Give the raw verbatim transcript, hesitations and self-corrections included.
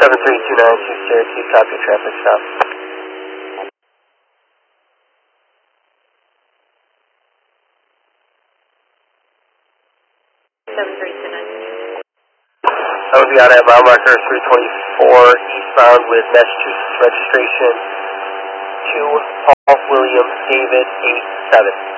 seven three two nine two Syracuse, copy traffic stop. seven three two nine. I will be out at mile marker three twenty-four eastbound with Massachusetts registration two Paul William David eight seven.